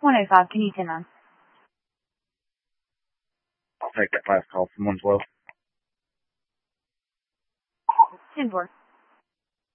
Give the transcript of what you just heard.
105, can you 10 on? I'll take that last call from 112. 10-4.